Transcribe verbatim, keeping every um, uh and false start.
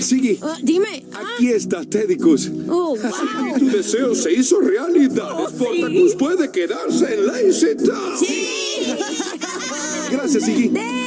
Siggy. Uh, dime. Aquí está Teddycus. Oh, wow. Tu deseo se hizo realidad. Oh, Spartacus sí. puede quedarse en Lazy Town. Sí. Gracias, Siggy. De